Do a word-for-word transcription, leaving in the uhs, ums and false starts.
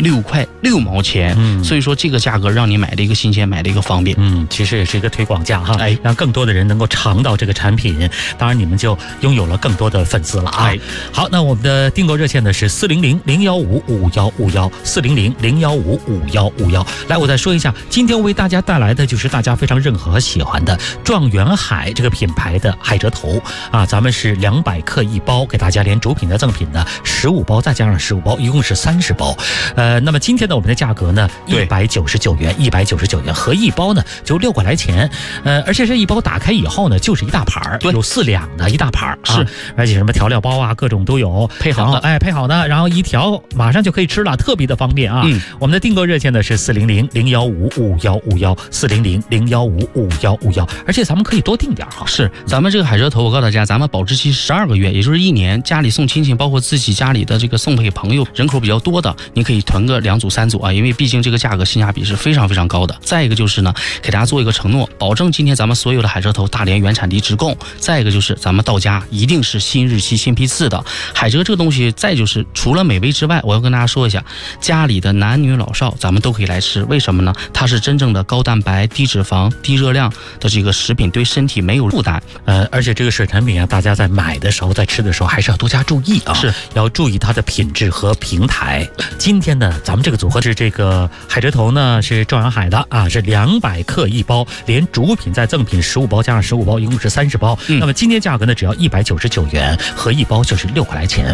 六块六毛钱。嗯，所以说这个价格让你买的一个新鲜，买的一个方便。 嗯，其实也是一个推广价哈，哎，让更多的人能够尝到这个产品，当然你们就拥有了更多的粉丝了啊。哎，好，那我们的订购热线呢是四零零零幺五五幺五幺四零零零幺五五幺五幺。来，我再说一下，今天为大家带来的就是大家非常认可和喜欢的状元海这个品牌的海蜇头啊，咱们是两百克一包，给大家连主品的赠品呢十五包，再加上十五包，一共是三十包。呃，那么今天呢，我们的价格呢一百九十九元，一百九十九元，合一包呢就六块来钱。呃，而且这一包打开以后呢，就是一大盘儿，有四两的一大盘儿啊，是，而且什么调料包啊，各种都有配好的， 哎，配好的，然后一调马上就可以吃了，特别的方便啊。嗯，我们的订购热线呢是四零零零幺五五幺五幺四零零零幺五五幺五幺，而且咱们可以多订点哈。 是，咱们这个海蜇头，我告诉大家，咱们保质期十二个月，也就是一年，家里送亲戚，包括自己家里的这个送给朋友，人口比较多的，你可以囤个两组三组啊，因为毕竟这个价格性价比是非常非常高的。再一个就是呢，给大家做一个承诺，保证今天咱们所有的海蜇头大连原产地直供。再一个就是咱们到家一定是新日期新批次的海蜇这个东西。再就是除了美味之外，我要跟大家说一下，家里的男女老少咱们都可以来吃。为什么呢？它是真正的高蛋白、低脂肪、低热量的这个食品，对身体没有负担。 呃，而且这个水产品啊，大家在买的时候，在吃的时候还是要多加注意啊，是要注意它的品质和平台。今天呢，咱们这个组合是这个海蜇头呢是状元海的啊，是两百克一包，连主品再赠品十五包，加上十五包，一共是三十包。嗯，那么今天价格呢只要一百九十九元，合一包就是六块来钱。